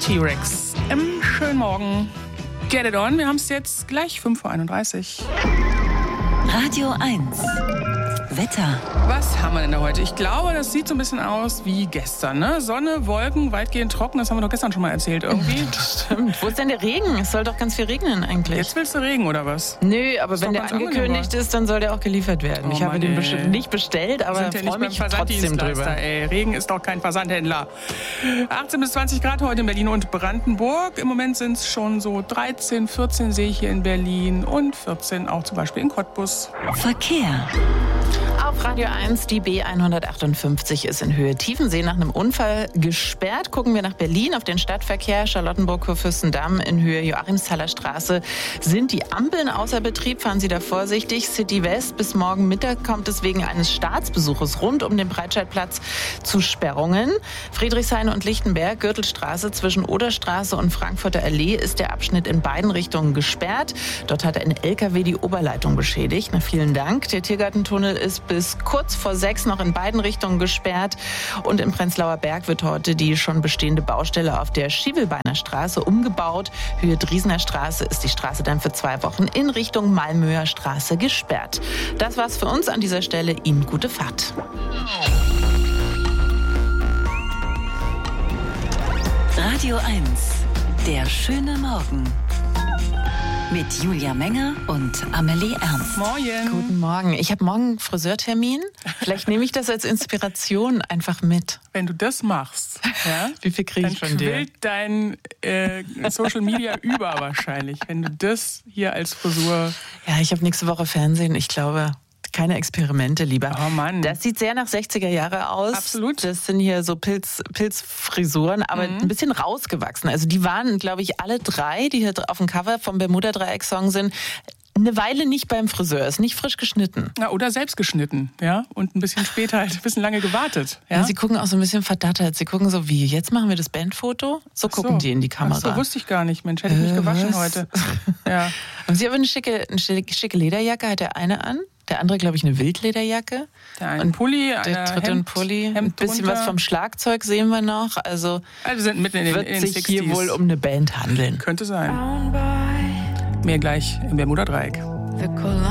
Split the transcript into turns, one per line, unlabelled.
T-Rex im schönen Morgen. Get it on, wir haben es jetzt gleich 5:31 Uhr.
Radio 1. Wetter.
Was haben wir denn da heute? Ich glaube, das sieht so ein bisschen aus wie gestern, ne? Sonne, Wolken, weitgehend trocken. Das haben wir doch gestern schon mal erzählt irgendwie.
Das stimmt. Wo ist denn der Regen? Es soll doch ganz viel regnen eigentlich.
Jetzt willst du Regen, oder was?
Nö, aber wenn der angekündigt ist, dann soll der auch geliefert werden. Ich habe den bestimmt nicht bestellt, aber freue mich trotzdem drüber.
Ey. Regen ist doch kein Versandhändler. 18 bis 20 Grad heute in Berlin und Brandenburg. Im Moment sind es schon so 13, 14 sehe ich hier in Berlin und 14 auch zum Beispiel in Cottbus.
Verkehr.
Auf Radio 1, die B158 ist in Höhe Tiefensee nach einem Unfall gesperrt. Gucken wir nach Berlin auf den Stadtverkehr. Charlottenburg-Kurfürstendamm in Höhe Joachimsthaler Straße sind die Ampeln außer Betrieb. Fahren Sie da vorsichtig. City West bis morgen Mittag kommt es wegen eines Staatsbesuches rund um den Breitscheidplatz zu Sperrungen. Friedrichshain und Lichtenberg, Gürtelstraße zwischen Oderstraße und Frankfurter Allee ist der Abschnitt in beiden Richtungen gesperrt. Dort hat ein LKW die Oberleitung beschädigt. Na, vielen Dank. Der Tiergartentunnel ist bis kurz vor 6 noch in beiden Richtungen gesperrt. Und im Prenzlauer Berg wird heute die schon bestehende Baustelle auf der Schiebelbeiner Straße umgebaut. Höhe Driesener Straße ist die Straße dann für 2 Wochen in Richtung Malmöer Straße gesperrt. Das war's für uns an dieser Stelle. Ihnen gute Fahrt.
Radio 1. Der schöne Morgen. Mit Julia Menger und Amelie Ernst.
Moin.
Guten Morgen. Ich habe morgen einen Friseurtermin. Vielleicht nehme ich das als Inspiration einfach mit.
Wenn du das machst, ja,
wie viel kriege ich von dir?
Dann quillt dein Social Media über wahrscheinlich, wenn du das hier als Frisur...
Ja, ich habe nächste Woche Fernsehen. Ich glaube... Keine Experimente, lieber.
Oh Mann.
Das sieht sehr nach 60er Jahre aus.
Absolut.
Das sind hier so Pilzfrisuren, aber ein bisschen rausgewachsen. Also die waren, glaube ich, alle 3, die hier auf dem Cover vom Bermuda-Dreieck-Song sind, eine Weile nicht beim Friseur, ist nicht frisch geschnitten.
Ja, oder selbst geschnitten, ja, und ein bisschen später halt, ein bisschen lange gewartet. Ja?
Ja, sie gucken auch so ein bisschen verdattert. Sie gucken so wie, jetzt machen wir das Bandfoto? So gucken die in die Kamera.
Ach so, wusste ich gar nicht, Mensch, hätte ich mich gewaschen heute. Ja.
Haben Sie aber eine schicke Lederjacke, hat der eine an? Der andere, glaube ich, eine Wildlederjacke.
Der eine Pulli,
der dritte ein Pulli. Ein bisschen was vom Schlagzeug sehen wir noch. Also
wir sind mitten in den
wird sich
60s.
Hier wohl um eine Band handeln.
Könnte sein. Mehr gleich im Bermuda-Dreieck.